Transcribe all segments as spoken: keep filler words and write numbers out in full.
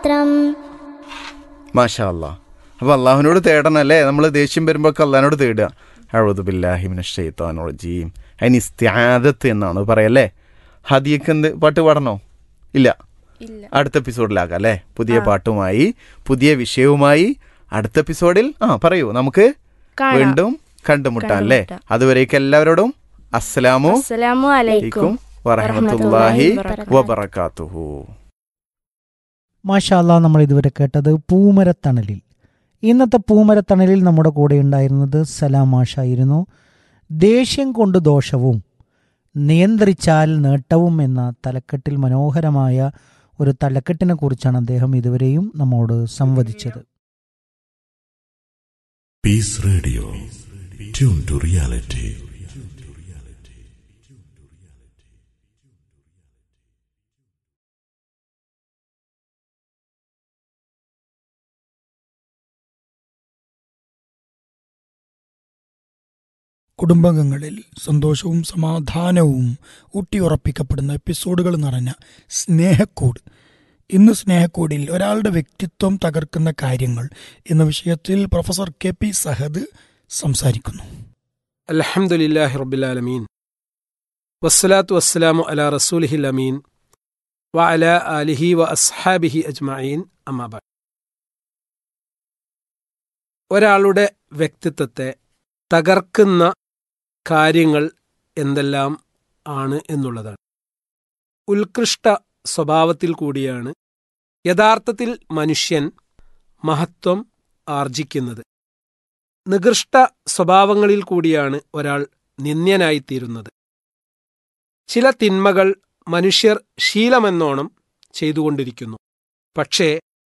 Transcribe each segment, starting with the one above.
മാത്രം. മാഷാ അല്ലാ. അപ്പോൾ അള്ളാഹുവിനോട് തേടണമല്ലേ? നമ്മൾ ദേഷ്യം വരുമ്പോൾ അള്ളാഹിനോട് തേടുക. അഊദു ബില്ലാഹി മിനശ് ശൈത്വാനിർ റജീം. അതിന് ഇസ്തിആദത്ത് എന്നാണ് പറയല്ലേ. ഹദിയക്ക് എന്ത് പാട്ട് പാടണോ? ഇല്ല, അടുത്ത എപ്പിസോഡിലാകാം അല്ലേ? പുതിയ പാട്ടുമായി പുതിയ വിഷയവുമായി അടുത്ത എപ്പിസോഡിൽ ആ പറയൂ, നമുക്ക് വീണ്ടും കണ്ടുമുട്ടാം അല്ലേ? അതുവരേക്കും എല്ലാവരോടും അസ്സലാമു അലൈക്കും വറഹ്മത്തുള്ളാഹി വബറകാതുഹു. മാഷാ അല്ലാ. നമ്മൾ ഇതുവരെ കേട്ടത് പൂമരത്തണലിൽ. ഇന്നത്തെ പൂമരത്തണലിൽ നമ്മുടെ കൂടെ ഉണ്ടായിരുന്നത് സലാം മാഷായിരുന്നു. ദേഷ്യം കൊണ്ട് ദോഷവും നിയന്ത്രിച്ചാൽ നേട്ടവും എന്ന തലക്കെട്ടിൽ മനോഹരമായ ഒരു തലക്കെട്ടിനെ കുറിച്ചാണ് അദ്ദേഹം ഇതുവരെയും നമ്മോട് സംവദിച്ചത്. Piece radio, tune to reality. കുടുംബാംഗങ്ങളിൽ സന്തോഷവും സമാധാനവും ഊട്ടിയുറപ്പിക്കപ്പെടുന്ന എപ്പിസോഡുകൾ നിറഞ്ഞ സ്നേഹക്കൂട്. ഇന്ന് സ്നേഹക്കൂടിൽ ഒരാളുടെ വ്യക്തിത്വം തകർക്കുന്ന കാര്യങ്ങൾ എന്ന വിഷയത്തിൽ പ്രൊഫസർ കെ പി സഹദ് സംസാരിക്കുന്നു. അൽഹംദുലില്ലാഹി റബ്ബിൽ ആലമീൻ വസ്സലാത്തു വസ്സലാമു അലാ റസൂലിഹിൽ അമീൻ വ അലാ ആലിഹി വ അസ്ഹാബിഹി അജ്മഈൻ. അമ്മാ ബഅദ്. ഒരാളുടെ വ്യക്തിത്വത്തെ തകർക്കുന്ന കാര്യങ്ങൾ എന്തെല്ലാം ആണ് എന്നുള്ളതാണ്. ഉത്കൃഷ്ട സ്വഭാവത്തിൽ കൂടിയാണ് യഥാർത്ഥത്തിൽ മനുഷ്യൻ മഹത്വം ആർജിക്കുന്നത്. നികൃഷ്ട സ്വഭാവങ്ങളിൽ കൂടിയാണ് ഒരാൾ നിന്ദ്യനായിത്തീരുന്നത്. ചില തിന്മകൾ മനുഷ്യർ ശീലമെന്നോണം ചെയ്തുകൊണ്ടിരിക്കുന്നു. പക്ഷേ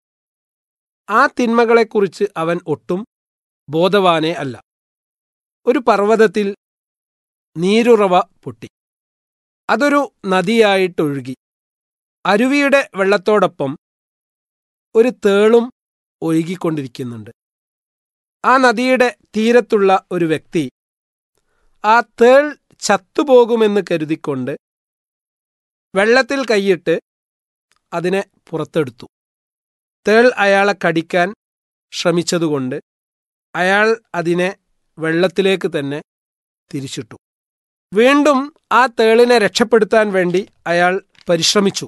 ആ തിന്മകളെക്കുറിച്ച് അവൻ ഒട്ടും ബോധവാനേ അല്ല. ഒരു പർവ്വതത്തിൽ നീരുറവ പൊട്ടി. അതൊരു നദിയായിട്ടൊഴുകി. അരുവിയുടെ വെള്ളത്തോടൊപ്പം ഒരു തേളും ഒഴുകിക്കൊണ്ടിരിക്കുന്നുണ്ട്. ആ നദിയുടെ തീരത്തുള്ള ഒരു വ്യക്തി ആ തേൾ ചത്തുപോകുമെന്ന് കരുതിക്കൊണ്ട് വെള്ളത്തിൽ കൈയിട്ട് അതിനെ പുറത്തെടുത്തു. തേൾ അയാളെ കടിക്കാൻ ശ്രമിച്ചതുകൊണ്ട് അയാൾ അതിനെ വെള്ളത്തിലേക്ക് തന്നെ തിരിച്ചിട്ടു. വീണ്ടും ആ തേളിനെ രക്ഷപ്പെടുത്താൻ വേണ്ടി അയാൾ പരിശ്രമിച്ചു.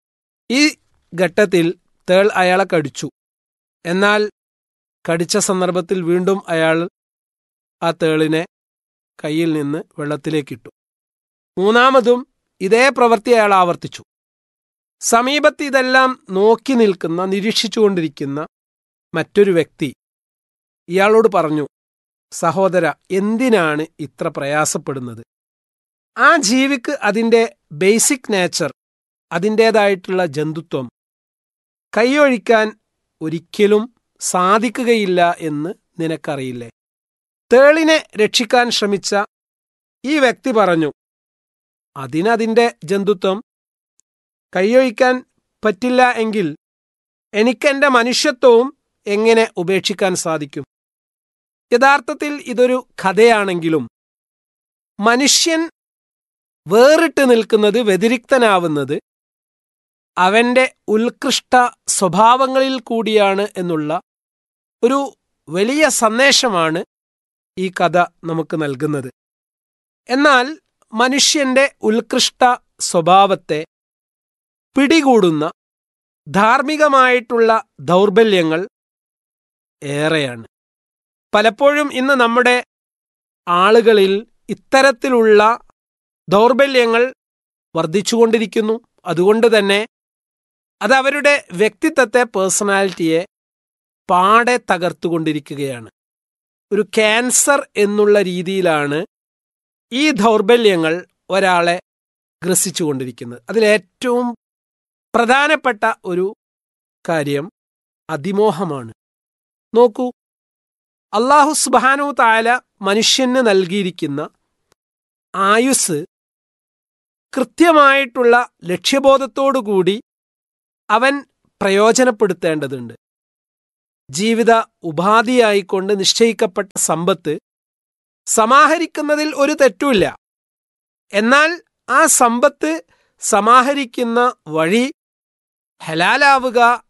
ഈ ഘട്ടത്തിൽ തേൾ അയാളെ കടിച്ചു. എന്നാൽ കടിച്ച സന്ദർഭത്തിൽ വീണ്ടും അയാൾ ആ തേളിനെ കയ്യിൽ നിന്ന് വെള്ളത്തിലേക്കിട്ടു. മൂന്നാമതും ഇതേ പ്രവൃത്തി അയാൾ ആവർത്തിച്ചു. സമീപത്ത് ഇതെല്ലാം നോക്കി നിൽക്കുന്ന, നിരീക്ഷിച്ചുകൊണ്ടിരിക്കുന്ന മറ്റൊരു വ്യക്തി ഇയാളോട് പറഞ്ഞു, സഹോദര, എന്തിനാണ് ഇത്ര പ്രയാസപ്പെടുന്നത്? ആ ജീവിക്ക് അതിൻ്റെ ബേസിക് നേച്ചർ, അതിൻ്റേതായിട്ടുള്ള ജന്തുത്വം കൈയൊഴിക്കാൻ ഒരിക്കലും സാധിക്കുകയില്ല എന്ന് നിനക്കറിയില്ലേ? തേളിനെ രക്ഷിക്കാൻ ശ്രമിച്ച ഈ വ്യക്തി പറഞ്ഞു, അതിനതിൻ്റെ ജന്തുത്വം കൈയൊഴിക്കാൻ പറ്റില്ല എങ്കിൽ എനിക്കെൻ്റെ മനുഷ്യത്വവും എങ്ങനെ ഉപേക്ഷിക്കാൻ സാധിക്കും? യഥാർത്ഥത്തിൽ ഇതൊരു കഥയാണെങ്കിലും മനുഷ്യൻ വേറിട്ട് നിൽക്കുന്നത്, വ്യതിരിക്തനാവുന്നത് അവൻ്റെ ഉത്കൃഷ്ട സ്വഭാവങ്ങളിൽ കൂടിയാണ് എന്നുള്ള ഒരു വലിയ സന്ദേശമാണ് ഈ കഥ നമുക്ക് നൽകുന്നത്. എന്നാൽ മനുഷ്യൻ്റെ ഉത്കൃഷ്ട സ്വഭാവത്തെ പിടികൂടുന്ന ധാർമ്മികമായിട്ടുള്ള ദൗർബല്യങ്ങൾ ഏറെയാണ്. പലപ്പോഴും ഇന്ന് നമ്മുടെ ആളുകളിൽ ഇത്തരത്തിലുള്ള ദൗർബല്യങ്ങൾ വർദ്ധിച്ചുകൊണ്ടിരിക്കുന്നു. അതുകൊണ്ട് തന്നെ അത് അവരുടെ വ്യക്തിത്വത്തെ, പേഴ്സണാലിറ്റിയെ പാടെ തകർത്തുകൊണ്ടിരിക്കുകയാണ്. ഒരു ക്യാൻസർ എന്നുള്ള രീതിയിലാണ് ഈ ദൗർബല്യങ്ങൾ ഒരാളെ ഗ്രസിച്ചുകൊണ്ടിരിക്കുന്നത്. അതിലേറ്റവും പ്രധാനപ്പെട്ട ഒരു കാര്യം അതിമോഹമാണ്. നോക്കൂ, അല്ലാഹു സുബ്ഹാനഹു തആല മനുഷ്യന് നൽകിയിരിക്കുന്ന ആയുസ് കൃത്യമായിട്ടുള്ള ലക്ഷ്യബോധത്തോടുകൂടി അവൻ പ്രയോജനപ്പെടുത്തേണ്ടതുണ്ട്. ജീവിത ഉപാധിയായിക്കൊണ്ട് നിശ്ചയിക്കപ്പെട്ട സമ്പത്ത് സമാഹരിക്കുന്നതിൽ ഒരു തെറ്റുമില്ല. എന്നാൽ ആ സമ്പത്ത് സമാഹരിക്കുന്ന വഴി ഹലാലാവുക,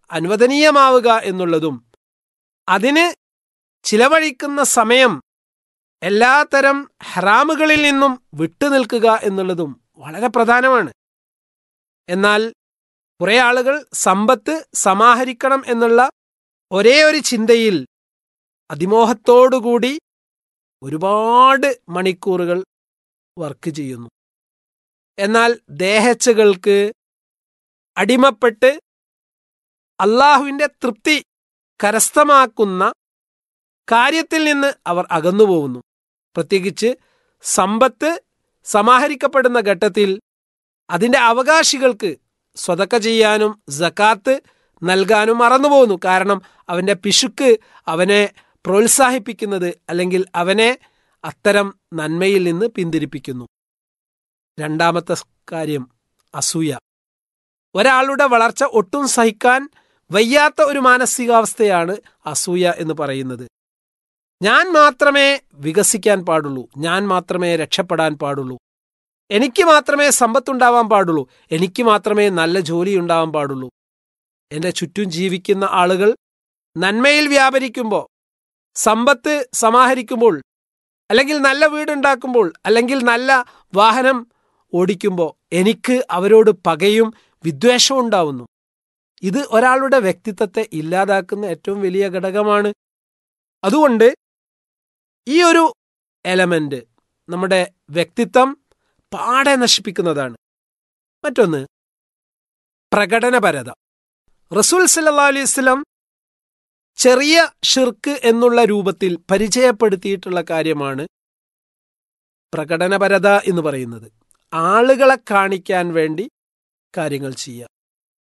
അനുവദനീയമാവുക എന്നുള്ളതും അതിന് ചിലവഴിക്കുന്ന സമയം എല്ലാത്തരം ഹറാമുകളിൽ നിന്നും വിട്ടുനിൽക്കുക എന്നുള്ളതും വളരെ പ്രധാനമാണ്. എന്നാൽ കുറേ ആളുകൾ സമ്പത്ത് സമാഹരിക്കണം എന്നുള്ള ഒരേ ഒരു ചിന്തയിൽ അതിമോഹത്തോടുകൂടി ഒരുപാട് മണിക്കൂറുകൾ വർക്ക് ചെയ്യുന്നു. എന്നാൽ ദേഹച്ചകൾക്ക് അടിമപ്പെട്ട് അള്ളാഹുവിൻ്റെ തൃപ്തി കരസ്ഥമാക്കുന്ന കാര്യത്തിൽ നിന്ന് അവർ അകന്നുപോകുന്നു. പ്രത്യേകിച്ച് സമ്പത്ത് സമാഹരിക്കപ്പെടുന്ന ഘട്ടത്തിൽ അതിൻ്റെ അവകാശികൾക്ക് സ്വതക്ക ചെയ്യാനും സകാത്ത് നൽകാനും മറന്നുപോകുന്നു. കാരണം അവൻ്റെ പിശുക്ക് അവനെ പ്രോത്സാഹിപ്പിക്കുന്നത് അല്ലെങ്കിൽ അവനെ അത്തരം നന്മയിൽ നിന്ന് പിന്തിരിപ്പിക്കുന്നു. രണ്ടാമത്തെ കാര്യം അസൂയ. ഒരാളുടെ വളർച്ച ഒട്ടും സഹിക്കാൻ വയ്യാത്ത ഒരു മാനസികാവസ്ഥയാണ് അസൂയ എന്ന് പറയുന്നത്. ഞാൻ മാത്രമേ വികസിക്കാൻ പാടുള്ളൂ, ഞാൻ മാത്രമേ രക്ഷപ്പെടാൻ പാടുള്ളൂ, എനിക്ക് മാത്രമേ സമ്പത്തുണ്ടാവാൻ പാടുള്ളൂ, എനിക്ക് മാത്രമേ നല്ല ജോലി ഉണ്ടാവാൻ പാടുള്ളൂ. എൻ്റെ ചുറ്റും ജീവിക്കുന്ന ആളുകൾ നന്മയിൽ വ്യാപരിക്കുമ്പോൾ, സമ്പത്ത് സമാഹരിക്കുമ്പോൾ, അല്ലെങ്കിൽ നല്ല വീടുണ്ടാക്കുമ്പോൾ, അല്ലെങ്കിൽ നല്ല വാഹനം ഓടിക്കുമ്പോൾ എനിക്ക് അവരോട് പകയും വിദ്വേഷവും ഉണ്ടാവുന്നു. ഇത് ഒരാളുടെ വ്യക്തിത്വത്തെ ഇല്ലാതാക്കുന്ന ഏറ്റവും വലിയ ഘടകമാണ്. അതുകൊണ്ട് ഈ ഒരു എലമെന്റ് നമ്മുടെ വ്യക്തിത്വം പാടെ നശിപ്പിക്കുന്നതാണ്. മറ്റൊന്ന് പ്രകടനപരത. റസൂൽ സല്ലല്ലാഹു അലൈഹി വസല്ലം ചെറിയ ഷിർക്ക് എന്നുള്ള രൂപത്തിൽ പരിചയപ്പെടുത്തിയിട്ടുള്ള കാര്യമാണ് പ്രകടനപരത എന്ന് പറയുന്നത്. ആളുകളെ കാണിക്കാൻ വേണ്ടി കാര്യങ്ങൾ ചെയ്യുക.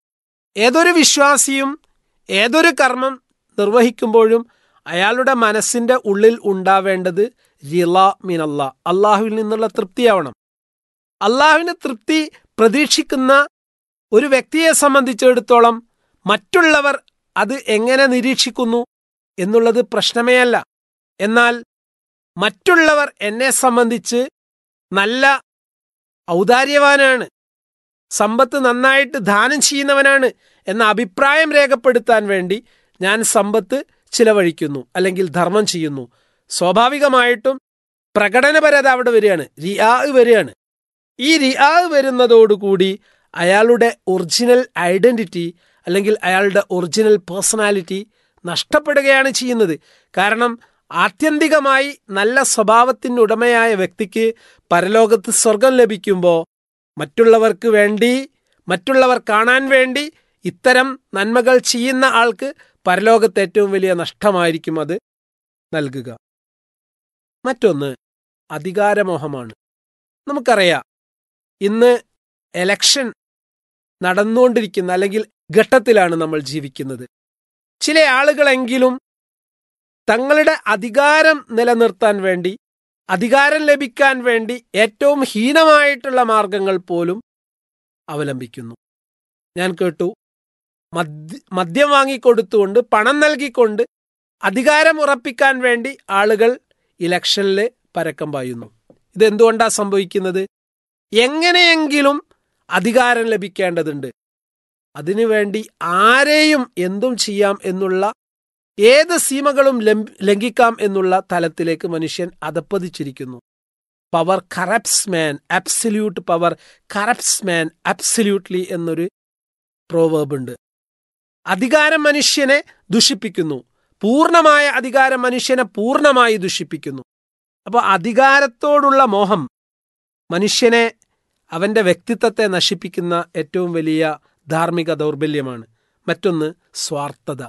ഏതൊരു വിശ്വാസിയും ഏതൊരു കർമ്മം നിർവഹിക്കുമ്പോഴും അയാളുടെ മനസ്സിൻ്റെ ഉള്ളിൽ ഉണ്ടാവേണ്ടത് റിള മിനല്ലാ, അള്ളാഹുവിൽ നിന്നുള്ള തൃപ്തിയാവണം. അള്ളാഹുവിൻ്റെ തൃപ്തി പ്രതീക്ഷിക്കുന്ന ഒരു വ്യക്തിയെ സംബന്ധിച്ചിടത്തോളം മറ്റുള്ളവർ അത് എങ്ങനെ നിരീക്ഷിക്കുന്നു എന്നുള്ളത് പ്രശ്നമേ അല്ല. എന്നാൽ മറ്റുള്ളവർ എന്നെ സംബന്ധിച്ച് നല്ല ഔദാര്യവാനാണ്, സമ്പത്ത് നന്നായിട്ട് ദാനം ചെയ്യുന്നവനാണ് എന്ന അഭിപ്രായം രേഖപ്പെടുത്താൻ വേണ്ടി ഞാൻ സമ്പത്ത് ചിലവഴിക്കുന്നു അല്ലെങ്കിൽ ധർമ്മം ചെയ്യുന്നു. സ്വാഭാവികമായിട്ടും പ്രകടനപരത അവിടെ വരികയാണ്, റിയാ വരികയാണ്. ഈ റിയാ വരുന്നതോടുകൂടി അയാളുടെ ഒറിജിനൽ ഐഡന്റിറ്റി അല്ലെങ്കിൽ അയാളുടെ ഒറിജിനൽ പേഴ്സണാലിറ്റി നഷ്ടപ്പെടുകയാണ് ചെയ്യുന്നത്. കാരണം ആത്യന്തികമായി നല്ല സ്വഭാവത്തിന് ഉടമയായ വ്യക്തിക്ക് പരലോകത്ത് സ്വർഗം ലഭിക്കുമ്പോൾ മറ്റുള്ളവർക്ക് വേണ്ടി, മറ്റുള്ളവർ കാണാൻ വേണ്ടി ഇത്തരം നന്മകൾ ചെയ്യുന്ന ആൾക്ക് പരലോകത്ത് ഏറ്റവും വലിയ നഷ്ടമായിരിക്കും അത് നൽകുക. മറ്റൊന്ന് അധികാരമോഹമാണ്. നമുക്കറിയാം, ഇന്ന് എലക്ഷൻ നടന്നുകൊണ്ടിരിക്കുന്ന അല്ലെങ്കിൽ ഘട്ടത്തിലാണ് നമ്മൾ ജീവിക്കുന്നത്. ചില ആളുകളെങ്കിലും തങ്ങളുടെ അധികാരം നിലനിർത്താൻ വേണ്ടി, അധികാരം ലഭിക്കാൻ വേണ്ടി ഏറ്റവും ഹീനമായിട്ടുള്ള മാർഗങ്ങൾ പോലും അവലംബിക്കുന്നു. ഞാൻ കേട്ടു, മദ്യ മദ്യം വാങ്ങിക്കൊടുത്തുകൊണ്ട്, പണം നൽകിക്കൊണ്ട് അധികാരം ഉറപ്പിക്കാൻ വേണ്ടി ആളുകൾ ഇലക്ഷനിൽ പരക്കം പായുന്നു. ഇതെന്തുകൊണ്ടാണ് സംഭവിക്കുന്നത്? എങ്ങനെയെങ്കിലും അധികാരം ലഭിക്കേണ്ടതുണ്ട്, അതിനുവേണ്ടി ആരെയും എന്തും ചെയ്യാം എന്നുള്ള, ഏത് സീമകളും ലംഘിക്കാം എന്നുള്ള തലത്തിലേക്ക് മനുഷ്യൻ അധപ്പതിച്ചിരിക്കുന്നു. പവർ കറപ്റ്റ്സ് മാൻ, അബ്സല്യൂട്ട് പവർ കറപ്റ്റ്സ് മാൻ അബ്സല്യൂട്ട്ലി എന്നൊരു പ്രോവേർബ് ഉണ്ട്. അധികാരം മനുഷ്യനെ ദുഷിപ്പിക്കുന്നു, പൂർണ്ണമായ അധികാരം മനുഷ്യനെ പൂർണ്ണമായി ദുഷിപ്പിക്കുന്നു. അപ്പോൾ അധികാരത്തോടുള്ള മോഹം മനുഷ്യനെ, അവൻ്റെ വ്യക്തിത്വത്തെ നശിപ്പിക്കുന്ന ഏറ്റവും വലിയ ധാർമ്മിക ദൗർബല്യമാണ്. മറ്റൊന്ന് സ്വാർത്ഥത.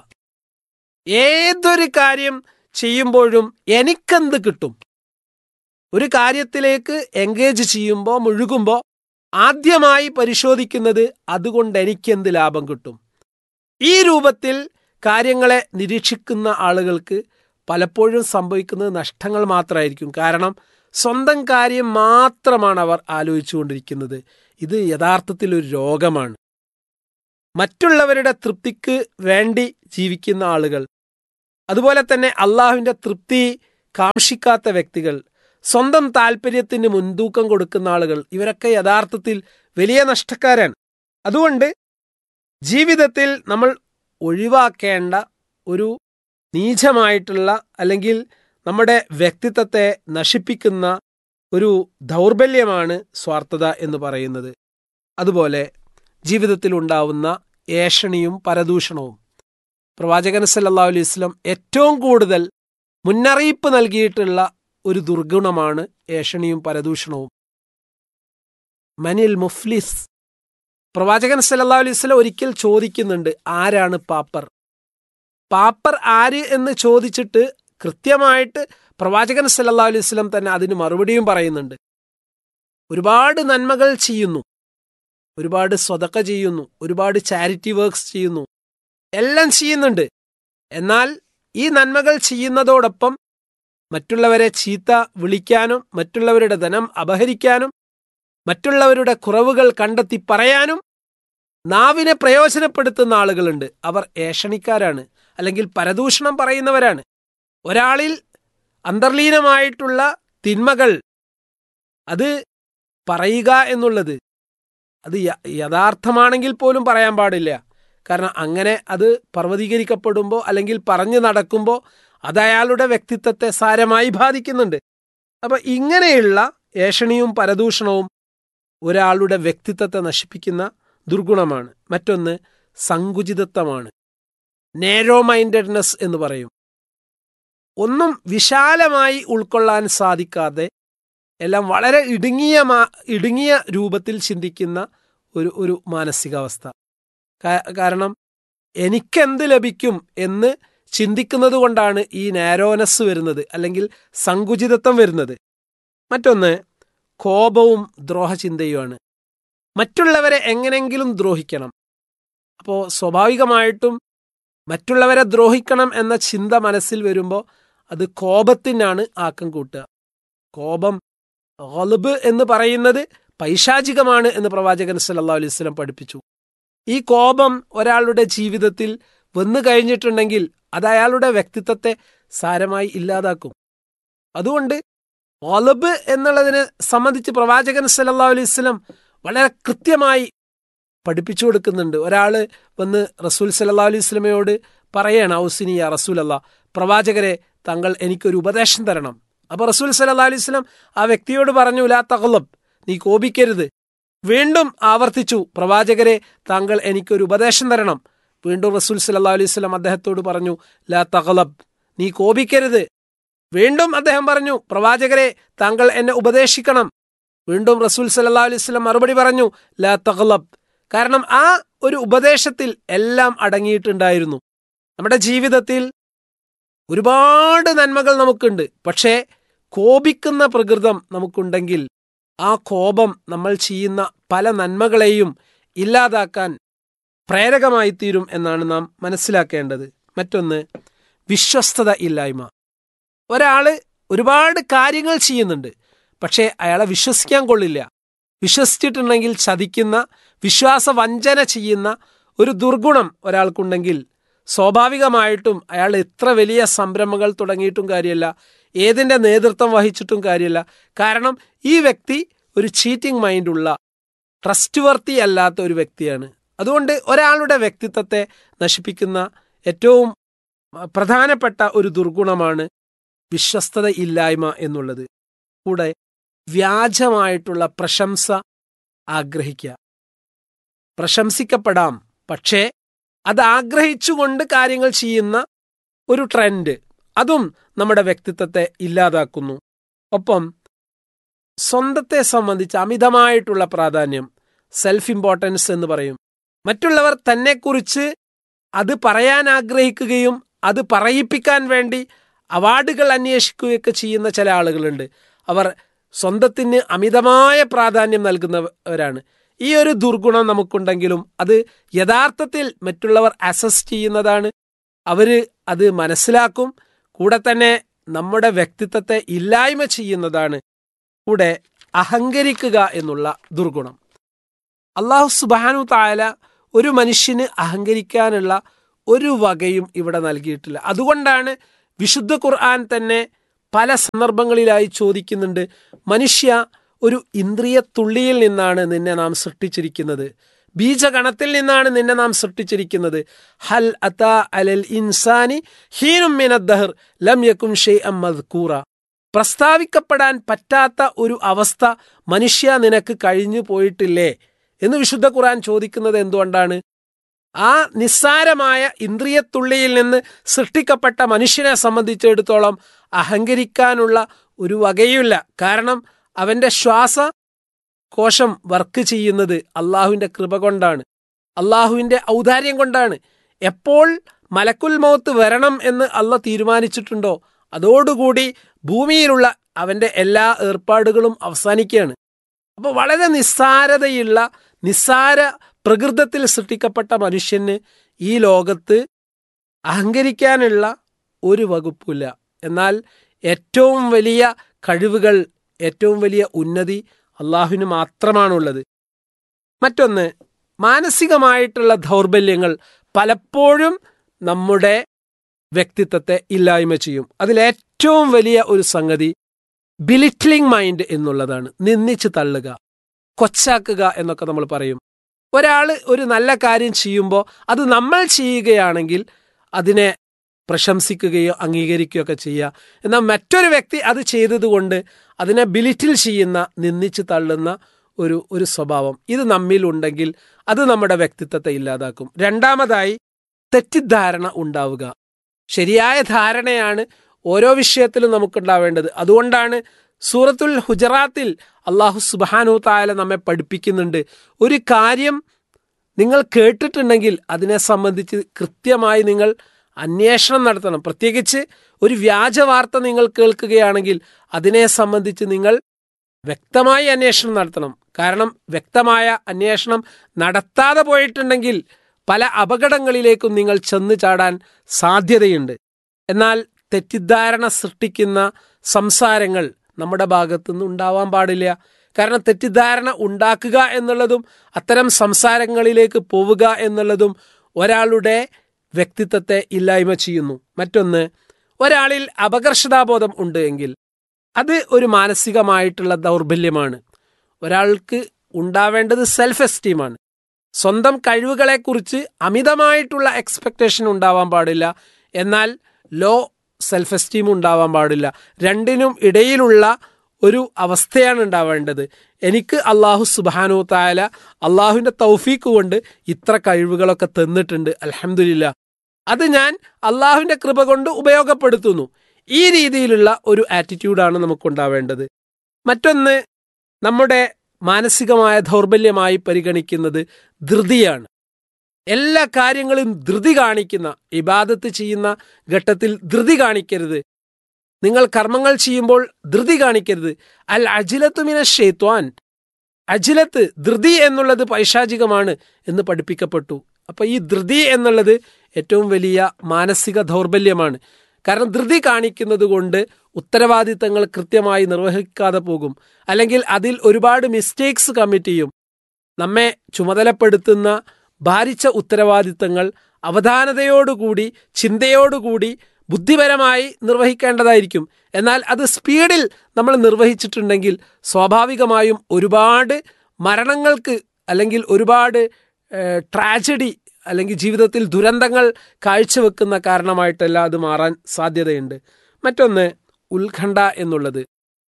ഏതൊരു കാര്യം ചെയ്യുമ്പോഴും എനിക്കെന്ത് കിട്ടും, ഒരു കാര്യത്തിലേക്ക് എൻഗേജ് ചെയ്യുമ്പോൾ, മുഴുകുമ്പോൾ ആദ്യമായി പരിശോധിക്കുന്നത് അതുകൊണ്ട് എനിക്കെന്ത് ലാഭം കിട്ടും. ഈ രൂപത്തിൽ കാര്യങ്ങളെ നിരീക്ഷിക്കുന്ന ആളുകൾക്ക് പലപ്പോഴും സംഭവിക്കുന്നത് നഷ്ടങ്ങൾ മാത്രമായിരിക്കും. കാരണം സ്വന്തം കാര്യം മാത്രമാണ് അവർ ആലോചിച്ചുകൊണ്ടിരിക്കുന്നത്. ഇത് യഥാർത്ഥത്തിൽ ഒരു രോഗമാണ്. മറ്റുള്ളവരുടെ തൃപ്തിക്ക് വേണ്ടി ജീവിക്കുന്ന ആളുകൾ, അതുപോലെ തന്നെ അള്ളാഹുവിൻ്റെ തൃപ്തി കാക്ഷിക്കാത്ത വ്യക്തികൾ, സ്വന്തം താല്പര്യത്തിന് മുൻതൂക്കം കൊടുക്കുന്ന ആളുകൾ, ഇവരൊക്കെ യഥാർത്ഥത്തിൽ വലിയ നഷ്ടക്കാരാണ്. അതുകൊണ്ട് ജീവിതത്തിൽ നമ്മൾ ഒഴിവാക്കേണ്ട ഒരു നീചമായിട്ടുള്ള അല്ലെങ്കിൽ നമ്മുടെ വ്യക്തിത്വത്തെ നശിപ്പിക്കുന്ന ഒരു ദൗർബല്യമാണ് സ്വാർത്ഥത എന്ന് പറയുന്നത്. അതുപോലെ ജീവിതത്തിൽ ഉണ്ടാവുന്ന ഏഷണിയും പരദൂഷണവും പ്രവാചകൻ സല്ലല്ലാഹു അലൈഹി വസല്ലം ഏറ്റവും കൂടുതൽ മുന്നറിയിപ്പ് നൽകിയിട്ടുള്ള ഒരു ദുർഗുണമാണ് ഏഷണിയും പരദൂഷണവും. മനിൽ മുഫ്ലിസ്, പ്രവാചകൻ സല്ലല്ലാഹു അലൈഹി വസല്ലം ഒരിക്കൽ ചോദിക്കുന്നുണ്ട്, ആരാണ് പാപ്പർ? പാപ്പർ ആര് എന്ന് ചോദിച്ചിട്ട് കൃത്യമായിട്ട് പ്രവാചകൻ സല്ലല്ലാഹു അലൈഹി വസല്ലം തന്നെ അതിന് മറുപടിയും പറയുന്നുണ്ട്. ഒരുപാട് നന്മകൾ ചെയ്യുന്നു, ഒരുപാട് സ്വതക്ക ചെയ്യുന്നു, ഒരുപാട് ചാരിറ്റി വർക്ക്സ് ചെയ്യുന്നു, എല്ലാം ചെയ്യുന്നുണ്ട്. എന്നാൽ ഈ നന്മകൾ ചെയ്യുന്നതോടൊപ്പം മറ്റുള്ളവരെ ചീത്ത വിളിക്കാനും മറ്റുള്ളവരുടെ ധനം അപഹരിക്കാനും മറ്റുള്ളവരുടെ കുറവുകൾ കണ്ടെത്തി പറയാനും നാവിനെ പ്രയോജനപ്പെടുത്തുന്ന ആളുകളുണ്ട്. അവർ ഏഷണിക്കാരാണ്, അല്ലെങ്കിൽ പരദൂഷണം പറയുന്നവരാണ്. ഒരാളിൽ അന്തർലീനമായിട്ടുള്ള തിന്മകൾ അത് പറയുക എന്നുള്ളത് അത് യഥാർത്ഥമാണെങ്കിൽ പോലും പറയാൻ പാടില്ല. കാരണം അങ്ങനെ അത് പർവ്വതീകരിക്കപ്പെടുമ്പോൾ അല്ലെങ്കിൽ പറഞ്ഞു നടക്കുമ്പോൾ അത് അയാളുടെ വ്യക്തിത്വത്തെ സാരമായി ബാധിക്കുന്നുണ്ട്. അപ്പം ഇങ്ങനെയുള്ള ഏഷണിയും പരദൂഷണവും ഒരാളുടെ വ്യക്തിത്വത്തെ നശിപ്പിക്കുന്ന ദുർഗുണമാണ്. മറ്റൊന്ന് സങ്കുചിതത്വമാണ്, നേരോ മൈൻഡഡ്നെസ് എന്ന് പറയും. ഒന്നും വിശാലമായി ഉൾക്കൊള്ളാൻ സാധിക്കാതെ എല്ലാം വളരെ ഇടുങ്ങിയ ഇടുങ്ങിയ രൂപത്തിൽ ചിന്തിക്കുന്ന ഒരു ഒരു മാനസികാവസ്ഥ. കാരണം എനിക്കെന്ത് ലഭിക്കും എന്ന് ചിന്തിക്കുന്നത് കൊണ്ടാണ് ഈ നാരോനെസ് വരുന്നത്, അല്ലെങ്കിൽ സങ്കുചിതത്വം വരുന്നത്. മറ്റൊന്ന് കോപവും ദ്രോഹചിന്തയുമാണ്. മറ്റുള്ളവരെ എങ്ങനെങ്കിലും ദ്രോഹിക്കണം. അപ്പോൾ സ്വാഭാവികമായിട്ടും മറ്റുള്ളവരെ ദ്രോഹിക്കണം എന്ന ചിന്ത മനസ്സിൽ വരുമ്പോൾ അത് കോപത്തിനാണ് ആക്കം കൂട്ടുക. കോപം ഗളബ് എന്ന് പറയുന്നത് പൈശാചികമാണ് എന്ന് പ്രവാചകൻ സല്ലല്ലാഹു അലൈഹി വസല്ലം പഠിപ്പിച്ചു. ഈ കോപം ഒരാളുടെ ജീവിതത്തിൽ വന്നു കഴിഞ്ഞിട്ടുണ്ടെങ്കിൽ അത് അയാളുടെ വ്യക്തിത്വത്തെ സാരമായി ഇല്ലാതാക്കും. അതുകൊണ്ട് ഗളബ് എന്നുള്ളതിനെ സംബന്ധിച്ച് പ്രവാചകൻ സല്ലല്ലാഹു അലൈഹി വസല്ലം വളരെ കൃത്യമായി പഠിപ്പിച്ചു കൊടുക്കുന്നുണ്ട്. ഒരാൾ വന്ന് റസൂൽ സല്ലല്ലാഹു അലൈഹി വസല്ലമയോട് പറയാണ്, ഔസിനി യാ റസൂലല്ലാഹ്, പ്രവാചകരെ താങ്കൾ എനിക്കൊരു ഉപദേശം തരണം. അപ്പോൾ റസൂൽ സല്ലല്ലാഹു അലൈഹി വസല്ലം ആ വ്യക്തിയോട് പറഞ്ഞു, ലാ തഗ്ളബ്, നീ കോപിക്കരുത്. വീണ്ടും ആവർത്തിച്ചു, പ്രവാചകരെ താങ്കൾ എനിക്കൊരു ഉപദേശം തരണം. വീണ്ടും റസൂൽ സല്ലല്ലാഹു അലൈഹി വസല്ലം അദ്ദേഹത്തോട് പറഞ്ഞു, ലാ തഗ്ളബ്, നീ കോപിക്കരുത്. വീണ്ടും അദ്ദേഹം പറഞ്ഞു, പ്രവാചകരെ താങ്കൾ എന്നെ ഉപദേശിക്കണം. വീണ്ടും റസൂൽ സല്ലല്ലാഹു അലൈഹി വസല്ലം മറുപടി പറഞ്ഞു, ലാ തഗ്ളബ്. കാരണം ആ ഒരു ഉപദേശത്തിൽ എല്ലാം അടങ്ങിയിട്ടുണ്ടായിരുന്നു. നമ്മുടെ ജീവിതത്തിൽ ഒരുപാട് നന്മകൾ നമുക്കുണ്ട്, പക്ഷേ കോപിക്കുന്ന പ്രകൃതം നമുക്കുണ്ടെങ്കിൽ ആ കോപം നമ്മൾ ചെയ്യുന്ന പല നന്മകളെയും ഇല്ലാതാക്കാൻ പ്രേരകമായി തീരും എന്നാണ് നാം മനസ്സിലാക്കേണ്ടത്. മറ്റൊന്ന് വിശ്വസ്തത ഇല്ലായ്മ. ഒരാള് ഒരുപാട് കാര്യങ്ങൾ ചെയ്യുന്നുണ്ട്, പക്ഷേ അയാളെ വിശ്വസിക്കാൻ കൊള്ളില്ല. വിശ്വസിച്ചിട്ടുണ്ടെങ്കിൽ ചതിക്കുന്ന, വിശ്വാസവഞ്ചന ചെയ്യുന്ന ഒരു ദുർഗുണം ഒരാൾക്കുണ്ടെങ്കിൽ സ്വാഭാവികമായിട്ടും അയാൾ എത്ര വലിയ സംരംഭങ്ങൾ തുടങ്ങിയിട്ടും കാര്യമല്ല, ഏതിൻ്റെ നേതൃത്വം വഹിച്ചിട്ടും കാര്യമല്ല. കാരണം ഈ വ്യക്തി ഒരു ചീറ്റിംഗ് മൈൻഡുള്ള, ട്രസ്റ്റ് വർത്തി അല്ലാത്ത ഒരു വ്യക്തിയാണ്. അതുകൊണ്ട് ഒരാളുടെ വ്യക്തിത്വത്തെ നശിപ്പിക്കുന്ന ഏറ്റവും പ്രധാനപ്പെട്ട ഒരു ദുർഗുണമാണ് വിശ്വസ്തത ഇല്ലായ്മ എന്നുള്ളത്. കൂടെ വ്യാജമായിട്ടുള്ള പ്രശംസ ആഗ്രഹിക്കുക. പ്രശംസിക്കപ്പെടാം, പക്ഷേ അത് ആഗ്രഹിച്ചുകൊണ്ട് കാര്യങ്ങൾ ചെയ്യുന്ന ഒരു ട്രെൻഡ്, അതും നമ്മുടെ വ്യക്തിത്വത്തെ ഇല്ലാതാക്കുന്നു. ഒപ്പം സ്വന്തത്തെ സംബന്ധിച്ച് അമിതമായിട്ടുള്ള പ്രാധാന്യം, സെൽഫ് ഇമ്പോർട്ടൻസ് എന്ന് പറയും. മറ്റുള്ളവർ തന്നെക്കുറിച്ച് അത് പറയാൻ ആഗ്രഹിക്കുകയും അത് പറയിപ്പിക്കാൻ വേണ്ടി അവാർഡുകൾ അന്വേഷിക്കുകയൊക്കെ ചെയ്യുന്ന ചില ആളുകളുണ്ട്. അവർ സ്വന്തത്തിന് അമിതമായ പ്രാധാന്യം നൽകുന്നവരാണ്. ഈ ഒരു ദുർഗുണം നമുക്കുണ്ടെങ്കിലും അത് യഥാർത്ഥത്തിൽ മറ്റുള്ളവർ അസസ് ചെയ്യുന്നതാണ്. അവർ അത് മനസ്സിലാക്കും. കൂടെ തന്നെ നമ്മുടെ വ്യക്തിത്വത്തെ ഇല്ലായ്മ ചെയ്യുന്നതാണ്. കൂടെ അഹങ്കരിക്കുക എന്നുള്ള ദുർഗുണം. അല്ലാഹു സുബ്ഹാനഹു തആല ഒരു മനുഷ്യന് അഹങ്കരിക്കാനുള്ള ഒരു വകയും ഇവിടെ നൽകിയിട്ടില്ല. അതുകൊണ്ടാണ് വിശുദ്ധ ഖുർആൻ തന്നെ പല സന്ദർഭങ്ങളിലായി ചോദിക്കുന്നുണ്ട്, മനുഷ്യ, ഒരു ഇന്ദ്രിയ തുള്ളിയിൽ നിന്നാണ് നിന്നെ നാം സൃഷ്ടിച്ചിരിക്കുന്നത്. ബീജഗണത്തിൽ നിന്നാണ് നിന്നെ നാം സൃഷ്ടിച്ചിരിക്കുന്നത്. ഹൽ അതാ അലൽ ഇൻസാനി ഹീനും മിനദ്ദഹർ ലം യകുൻ ഷൈഅൻ മദ്കൂറ. പ്രസ്താവിക്കപ്പെടാൻ പറ്റാത്ത ഒരു അവസ്ഥ മനുഷ്യ നിനക്ക് കഴിഞ്ഞു പോയിട്ടില്ലേ എന്ന് വിശുദ്ധ ഖുർആൻ ചോദിക്കുന്നത് എന്തുകൊണ്ടാണ്? ആ നിസ്സാരമായ ഇന്ദ്രിയത്തുള്ളിയിൽ നിന്ന് സൃഷ്ടിക്കപ്പെട്ട മനുഷ്യനെ സംബന്ധിച്ചിടത്തോളം അഹങ്കരിക്കാനുള്ള ഒരു വകയുമില്ല. കാരണം അവന്റെ ശ്വാസ കോശം വർക്ക് ചെയ്യുന്നത് അള്ളാഹുവിന്റെ കൃപ കൊണ്ടാണ്, അള്ളാഹുവിന്റെ ഔദാര്യം കൊണ്ടാണ്. എപ്പോൾ മലക്കുൽ മൗത്ത് വരണം എന്ന് അള്ളാഹ് തീരുമാനിച്ചിട്ടുണ്ടോ അതോടുകൂടി ഭൂമിയിലുള്ള അവന്റെ എല്ലാ ഏർപ്പാടുകളും അവസാനിക്കുകയാണ്. അപ്പോൾ വളരെ നിസ്സാരതയുള്ള നിസ്സാര പ്രകൃതത്തിൽ സൃഷ്ടിക്കപ്പെട്ട മനുഷ്യന് ഈ ലോകത്ത് അഹങ്കരിക്കാനുള്ള ഒരു വകുപ്പില്ല. എന്നാൽ ഏറ്റവും വലിയ കഴിവുകൾ, ഏറ്റവും വലിയ ഉന്നതി അള്ളാഹുവിന് മാത്രമാണുള്ളത്. മറ്റൊന്ന്, മാനസികമായിട്ടുള്ള ദൗർബല്യങ്ങൾ പലപ്പോഴും നമ്മുടെ വ്യക്തിത്വത്തെ ഇല്ലായ്മ ചെയ്യും. അതിലേറ്റവും വലിയ ഒരു സംഗതി ബിലിറ്റ്ലിംഗ് മൈൻഡ് എന്നുള്ളതാണ്. നിന്ദിച്ച് തള്ളുക, കൊച്ചാക്കുക എന്നൊക്കെ നമ്മൾ പറയും. ഒരാൾ ഒരു നല്ല കാര്യം ചെയ്യുമ്പോൾ അത് നമ്മൾ ചെയ്യുകയാണെങ്കിൽ അതിനെ പ്രശംസിക്കുകയോ അംഗീകരിക്കുകയോ ഒക്കെ ചെയ്യുക. എന്നാൽ മറ്റൊരു വ്യക്തി അത് ചെയ്തതുകൊണ്ട് അതിനെ ബിലിറ്റിൽ ചെയ്യുന്ന, നിന്ദിച്ച് തള്ളുന്ന ഒരു ഒരു സ്വഭാവം ഇത് നമ്മിലുണ്ടെങ്കിൽ അത് നമ്മുടെ വ്യക്തിത്വത്തെ ഇല്ലാതാക്കും. രണ്ടാമതായി, തെറ്റിദ്ധാരണ ഉണ്ടാവുക. ശരിയായ ധാരണയാണ് ഓരോ വിഷയത്തിലും നമുക്കുണ്ടാവേണ്ടത്. അതുകൊണ്ടാണ് സൂറത്തുൽ ഹുജറാത്തിൽ അള്ളാഹു സുബ്ഹാനഹു തആല നമ്മെ പഠിപ്പിക്കുന്നുണ്ട്, ഒരു കാര്യം നിങ്ങൾ കേട്ടിട്ടുണ്ടെങ്കിൽ അതിനെ സംബന്ധിച്ച് കൃത്യമായി നിങ്ങൾ അന്വേഷണം നടത്തണം. പ്രത്യേകിച്ച് ഒരു വ്യാജ വാർത്ത നിങ്ങൾ കേൾക്കുകയാണെങ്കിൽ അതിനെ സംബന്ധിച്ച് നിങ്ങൾ വ്യക്തമായി അന്വേഷണം നടത്തണം. കാരണം വ്യക്തമായ അന്വേഷണം നടത്താതെ പോയിട്ടുണ്ടെങ്കിൽ പല അപകടങ്ങളിലേക്കും നിങ്ങൾ ചെന്ന് ചാടാൻ സാധ്യതയുണ്ട്. എന്നാൽ തെറ്റിദ്ധാരണ സൃഷ്ടിക്കുന്ന സംസാരങ്ങൾ നമ്മുടെ ഭാഗത്തുനിന്ന് ഉണ്ടാവാൻ പാടില്ല. കാരണം തെറ്റിദ്ധാരണ ഉണ്ടാക്കുക എന്നുള്ളതും അത്തരം സംസാരങ്ങളിലേക്ക് പോവുക എന്നുള്ളതും ഒരാളുടെ വ്യക്തിത്വത്തെ ഇല്ലായ്മ ചെയ്യുന്നു. മറ്റൊന്ന്, ഒരാളിൽ അപകർഷതാബോധം ഉണ്ട് എങ്കിൽ അത് ഒരു മാനസികമായിട്ടുള്ള ദൗർബല്യമാണ്. ഒരാൾക്ക് ഉണ്ടാവേണ്ടത് സെൽഫ് എസ്റ്റീമാണ്. സ്വന്തം കഴിവുകളെക്കുറിച്ച് അമിതമായിട്ടുള്ള എക്സ്പെക്ടേഷൻ ഉണ്ടാവാൻ പാടില്ല, എന്നാൽ ലോ സെൽഫ് എസ്റ്റീം ഉണ്ടാവാൻ പാടില്ല. രണ്ടിനും ഇടയിലുള്ള ഒരു അവസ്ഥയാണ് ഉണ്ടാവേണ്ടത്. എനിക്ക് അള്ളാഹു സുബ്ഹാനഹു തആല അള്ളാഹുവിൻ്റെ തൗഫീക്ക് കൊണ്ട് ഇത്ര കഴിവുകളൊക്കെ തന്നിട്ടുണ്ട്, അൽഹംദുലില്ലാ, അത് ഞാൻ അള്ളാഹുവിൻ്റെ കൃപ കൊണ്ട് ഉപയോഗപ്പെടുത്തുന്നു. ഈ രീതിയിലുള്ള ഒരു ആറ്റിറ്റ്യൂഡാണ് നമുക്കുണ്ടാവേണ്ടത്. മറ്റൊന്ന്, നമ്മുടെ മാനസികമായ ദൗർബല്യമായി പരിഗണിക്കുന്നത് ധൃതിയാണ്. എല്ലാ കാര്യങ്ങളും ധൃതി കാണിക്കുന്ന, ഇബാദത്ത് ചെയ്യുന്ന ഘട്ടത്തിൽ ധൃതി കാണിക്കരുത്. നിങ്ങൾ കർമ്മങ്ങൾ ചെയ്യുമ്പോൾ ധൃതി കാണിക്കരുത്. അൽ അജിലത്തു മിന ശൈത്വാൻ, അജിലത്ത് ധൃതി എന്നുള്ളത് പൈശാചികമാണ് എന്ന് പഠിപ്പിക്കപ്പെട്ടു. അപ്പൊ ഈ ധൃതി എന്നുള്ളത് ഏറ്റവും വലിയ മാനസിക ദൗർബല്യമാണ്. കാരണം ധൃതി കാണിക്കുന്നത് കൊണ്ട് ഉത്തരവാദിത്തങ്ങൾ കൃത്യമായി നിർവഹിക്കാതെ പോകും, അല്ലെങ്കിൽ അതിൽ ഒരുപാട് മിസ്റ്റേക്സ് കമ്മിറ്റ് ചെയ്യും. നമ്മെ ചുമതലപ്പെടുത്തുന്ന ഭാരിച്ച ഉത്തരവാദിത്തങ്ങൾ അവധാനതയോടുകൂടി, ചിന്തയോടുകൂടി, ബുദ്ധിപരമായി നിർവഹിക്കേണ്ടതായിരിക്കും. എന്നാൽ അത് സ്പീഡിൽ നമ്മൾ നിർവഹിച്ചിട്ടുണ്ടെങ്കിൽ സ്വാഭാവികമായും ഒരുപാട് മരണങ്ങൾക്ക് അല്ലെങ്കിൽ ഒരുപാട് ട്രാജഡി അല്ലെങ്കിൽ ജീവിതത്തിൽ ദുരന്തങ്ങൾ കാഴ്ചവെക്കുന്ന കാരണമായിട്ടല്ല അത് മാറാൻ സാധ്യതയുണ്ട്. മറ്റൊന്ന്, ഉത്കണ്ഠ എന്നുള്ളത്,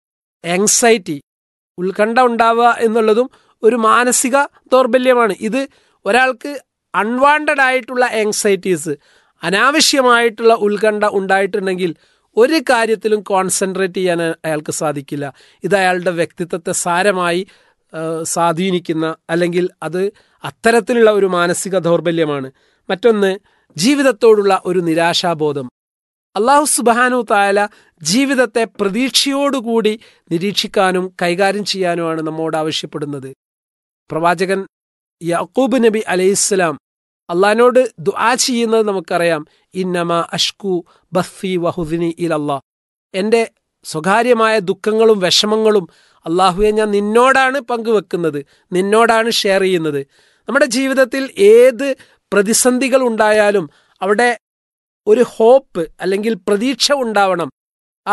ആങ്സൈറ്റി, ഉത്കണ്ഠ ഉണ്ടാവുക എന്നുള്ളതും ഒരു മാനസിക ദൗർബല്യമാണ്. ഇത് ഒരാൾക്ക് അൺവാണ്ടഡ് ആയിട്ടുള്ള ആങ്സൈറ്റീസ്, അനാവശ്യമായിട്ടുള്ള ഉത്കണ്ഠ ഉണ്ടായിട്ടുണ്ടെങ്കിൽ ഒരു കാര്യത്തിലും കോൺസെൻട്രേറ്റ് ചെയ്യാൻ അയാൾക്ക് സാധിക്കില്ല. ഇത് അയാളുടെ വ്യക്തിത്വത്തെ സാരമായി സ്വാധീനിക്കുന്ന, അല്ലെങ്കിൽ അത് അത്തരത്തിലുള്ള ഒരു മാനസിക ദൗർബല്യമാണ്. മറ്റൊന്ന്, ജീവിതത്തോടുള്ള ഒരു നിരാശാബോധം. അല്ലാഹു സുബ്ഹാനഹു തആല ജീവിതത്തെ പ്രതീക്ഷയോടുകൂടി നിരീക്ഷിക്കാനും കൈകാര്യം ചെയ്യാനുമാണ് നമ്മോട് ആവശ്യപ്പെടുന്നത്. പ്രവാചകൻ യാക്കൂബ് നബി അലൈഹിസ്സലാം അള്ളാഹിനോട് ദുആ ചെയ്യുന്നത് നമുക്കറിയാം. ഇന്നമാ അഷ്കു ബസ്സി വഹുസ്നി ഇലല്ലാഹ്, എൻ്റെ സ്വകാര്യമായ ദുഃഖങ്ങളും വിഷമങ്ങളും അള്ളാഹുവെ ഞാൻ നിന്നോടാണ് പങ്കുവെക്കുന്നത്, നിന്നോടാണ് ഷെയർ ചെയ്യുന്നത്. നമ്മുടെ ജീവിതത്തിൽ ഏത് പ്രതിസന്ധികൾ ഉണ്ടായാലും അവിടെ ഒരു ഹോപ്പ് അല്ലെങ്കിൽ പ്രതീക്ഷ ഉണ്ടാവണം. ആ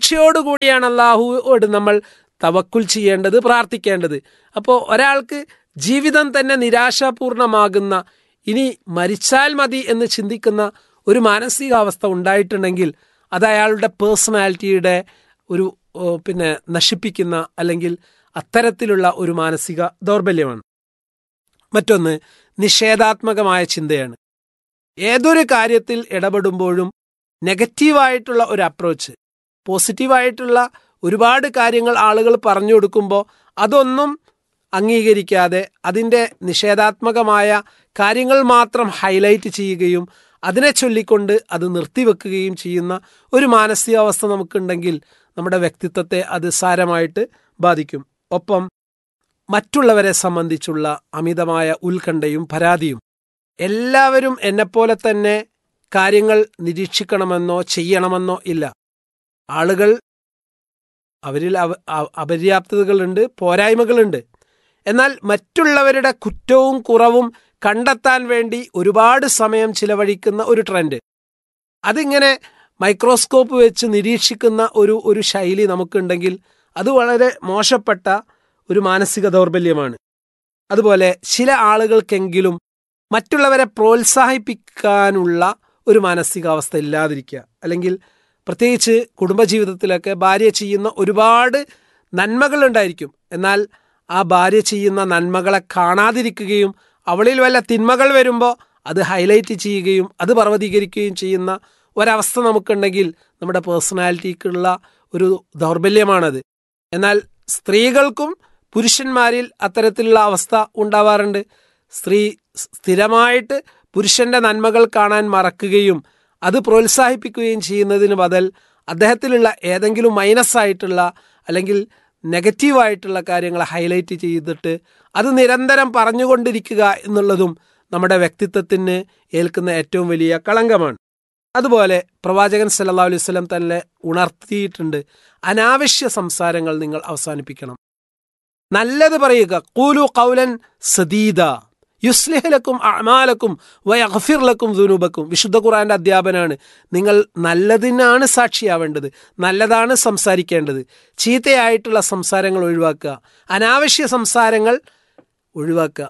പ്രതീക്ഷയോടുകൂടിയാണ് അള്ളാഹുവോട് നമ്മൾ തവക്കുൽ ചെയ്യേണ്ടത്, പ്രാർത്ഥിക്കേണ്ടത്. അപ്പോൾ ഒരാൾക്ക് ജീവിതം തന്നെ നിരാശാപൂർണമാകുന്ന, ഇനി മരിച്ചാൽ മതി എന്ന് ചിന്തിക്കുന്ന ഒരു മാനസികാവസ്ഥ ഉണ്ടായിട്ടുണ്ടെങ്കിൽ അത് അയാളുടെ പേഴ്സണാലിറ്റിയുടെ ഒരു പിന്നെ നശിപ്പിക്കുന്ന അല്ലെങ്കിൽ അത്തരത്തിലുള്ള ഒരു മാനസിക ദൗർബല്യമാണ്. മറ്റൊന്ന് നിഷേധാത്മകമായ ചിന്തയാണ്. ഏതൊരു കാര്യത്തിൽ ഇടപെടുമ്പോഴും നെഗറ്റീവായിട്ടുള്ള ഒരു അപ്രോച്ച്, പോസിറ്റീവായിട്ടുള്ള ഒരുപാട് കാര്യങ്ങൾ ആളുകൾ പറഞ്ഞു കൊടുക്കുമ്പോൾ അതൊന്നും അംഗീകരിക്കാതെ അതിൻ്റെ നിഷേധാത്മകമായ കാര്യങ്ങൾ മാത്രം ഹൈലൈറ്റ് ചെയ്യുകയും അതിനെ ചൊല്ലിക്കൊണ്ട് അത് നിർത്തിവെക്കുകയും ചെയ്യുന്ന ഒരു മാനസികാവസ്ഥ നമുക്കുണ്ടെങ്കിൽ നമ്മുടെ വ്യക്തിത്വത്തെ അത് സാരമായിട്ട് ബാധിക്കും. ഒപ്പം മറ്റുള്ളവരെ സംബന്ധിച്ചുള്ള അമിതമായ ഉത്കണ്ഠയും പരാതിയും. എല്ലാവരും എന്നെപ്പോലെ തന്നെ കാര്യങ്ങൾ നിരീക്ഷിക്കണമെന്നോ ചെയ്യണമെന്നോ ഇല്ല. ആളുകൾ അവരിൽ അപര്യാപ്തതകളുണ്ട്, പോരായ്മകളുണ്ട്. എന്നാൽ മറ്റുള്ളവരുടെ കുറ്റവും കുറവും കണ്ടെത്താൻ വേണ്ടി ഒരുപാട് സമയം ചിലവഴിക്കുന്ന ഒരു ട്രെൻഡ്, അതിങ്ങനെ മൈക്രോസ്കോപ്പ് വെച്ച് നിരീക്ഷിക്കുന്ന ഒരു ഒരു ശൈലി നമുക്കുണ്ടെങ്കിൽ അത് വളരെ മോശപ്പെട്ട ഒരു മാനസിക ദൗർബല്യമാണ്. അതുപോലെ ചില ആളുകൾക്കെങ്കിലും മറ്റുള്ളവരെ പ്രോത്സാഹിപ്പിക്കാനുള്ള ഒരു മാനസികാവസ്ഥ ഇല്ലാതിരിക്കുക, അല്ലെങ്കിൽ പ്രത്യേകിച്ച് കുടുംബജീവിതത്തിലൊക്കെ ഭാര്യ ചെയ്യുന്ന ഒരുപാട് നന്മകളുണ്ടായിരിക്കും, എന്നാൽ ആ ഭാര്യ ചെയ്യുന്ന നന്മകളെ കാണാതിരിക്കുകയും അവളിൽ വല്ല തിന്മകൾ വരുമ്പോൾ അത് ഹൈലൈറ്റ് ചെയ്യുകയും അത് പർവ്വതീകരിക്കുകയും ചെയ്യുന്ന ഒരവസ്ഥ നമുക്കുണ്ടെങ്കിൽ നമ്മുടെ പേഴ്സണാലിറ്റിക്കുള്ള ഒരു ദൗർബല്യമാണത്. എന്നാൽ സ്ത്രീകൾക്കും പുരുഷന്മാരിൽ അത്തരത്തിലുള്ള അവസ്ഥ ഉണ്ടാവാറുണ്ട്. സ്ത്രീ സ്ഥിരമായിട്ട് പുരുഷന്റെ നന്മകൾ കാണാൻ മറക്കുകയും അത് പ്രോത്സാഹിപ്പിക്കുകയും ചെയ്യുന്നതിന് ബദൽ അദ്ദേഹത്തിലുള്ള ഏതെങ്കിലും മൈനസ് ആയിട്ടുള്ള അല്ലെങ്കിൽ നെഗറ്റീവായിട്ടുള്ള കാര്യങ്ങൾ ഹൈലൈറ്റ് ചെയ്തിട്ട് അത് നിരന്തരം പറഞ്ഞുകൊണ്ടിരിക്കുക എന്നുള്ളതും നമ്മുടെ വ്യക്തിത്വത്തിന് ഏൽക്കുന്ന ഏറ്റവും വലിയ കളങ്കമാണ്. അതുപോലെ പ്രവാചകൻ സല്ലല്ലാഹു അലൈഹി വസല്ലം തന്നെ ഉണർത്തിയിട്ടുണ്ട്, അനാവശ്യ സംസാരങ്ങൾ നിങ്ങൾ അവസാനിപ്പിക്കണം. നല്ലത് പറയുക. ഖൂലു ഖൗലൻ സദീദ യുസ്ലിഹ് ലക്കും അഅമാലക്കും വയഗ്ഫിർ ലക്കും ദുനൂബക്കും. വിശുദ്ധ ഖുർആന്റെ അധ്യാപനാണ്. നിങ്ങൾ നല്ലതിനാണ് സാക്ഷിയാവേണ്ടത്, നല്ലതാണ് സംസാരിക്കേണ്ടത്. ചീത്തയായിട്ടുള്ള സംസാരങ്ങൾ ഒഴിവാക്കുക, അനാവശ്യ സംസാരങ്ങൾ ഒഴിവാക്കുക.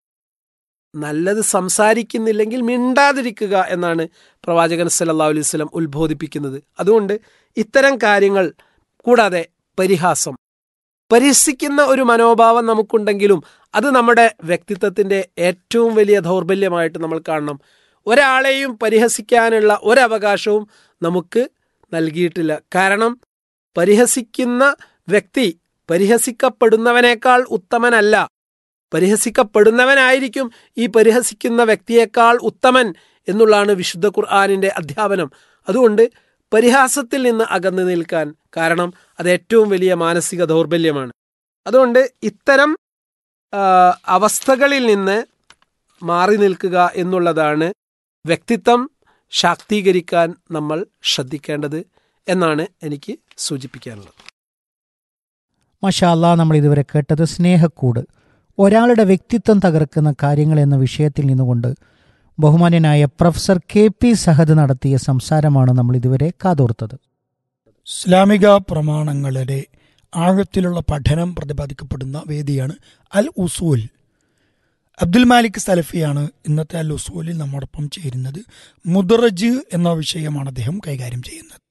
നല്ലത് സംസാരിക്കുന്നില്ലെങ്കിൽ മിണ്ടാതിരിക്കുക എന്നാണ് പ്രവാചകൻ സല്ലല്ലാഹു അലൈഹി വസല്ലം ഉത്ബോധിപ്പിക്കുന്നത്. അതുകൊണ്ട് ഇത്തരം കാര്യങ്ങൾ കൂടാതെ പരിഹാസം, പരിഹസിക്കുന്ന ഒരു മനോഭാവം നമുക്കുണ്ടെങ്കിലും അത് നമ്മുടെ വ്യക്തിത്വത്തിൻ്റെ ഏറ്റവും വലിയ ദൗർബല്യമായിട്ട് നമ്മൾ കാണണം. ഒരാളെയും പരിഹസിക്കാനുള്ള ഒരവകാശവും നമുക്ക് നൽകിയിട്ടില്ല. കാരണം പരിഹസിക്കുന്ന വ്യക്തി പരിഹസിക്കപ്പെടുന്നവനേക്കാൾ ഉത്തമനല്ല, പരിഹസിക്കപ്പെടുന്നവനായിരിക്കും ഈ പരിഹസിക്കുന്ന വ്യക്തിയേക്കാൾ ഉത്തമൻ എന്നുള്ളതാണ് വിശുദ്ധ ഖുർആനിൻ്റെ അധ്യാപനം. അതുകൊണ്ട് പരിഹാസത്തിൽ നിന്ന് അകന്നു നിൽക്കാൻ, കാരണം അത് ഏറ്റവും വലിയ മാനസിക ദൗർബല്യമാണ്. അതുകൊണ്ട് ഇത്തരം അവസ്ഥകളിൽ നിന്ന് മാറി നിൽക്കുക എന്നുള്ളതാണ് വ്യക്തിത്വം ശാക്തീകരിക്കാൻ നമ്മൾ ശ്രദ്ധിക്കേണ്ടത് എന്നാണ് എനിക്ക് സൂചിപ്പിക്കാനുള്ളത്. മാഷാ അല്ലാഹ്, നമ്മൾ ഇതുവരെ കേട്ടത് സ്നേഹക്കൂട്, ഒരാളുടെ വ്യക്തിത്വം തകർക്കുന്ന കാര്യങ്ങൾ എന്ന വിഷയത്തിൽ നിന്നുകൊണ്ട് ബഹുമാന്യനായ പ്രൊഫസർ കെ പി സഹദ് നടത്തിയ സംസാരമാണ് നമ്മൾ ഇതുവരെ കാതോർത്തത്. ഇസ്ലാമിക പ്രമാണങ്ങളുടെ ആഴത്തിലുള്ള പഠനം പ്രതിപാദിക്കപ്പെടുന്ന വേദിയാണ് അൽ ഉസൂൽ. അബ്ദുൽ മാലിക് സലഫിയാണ് ഇന്നത്തെ അൽ ഉസൂലിൽ നമ്മോടൊപ്പം ചേരുന്നത്. മുദറജ് എന്ന വിഷയമാണ് അദ്ദേഹം കൈകാര്യം ചെയ്യുന്നത്.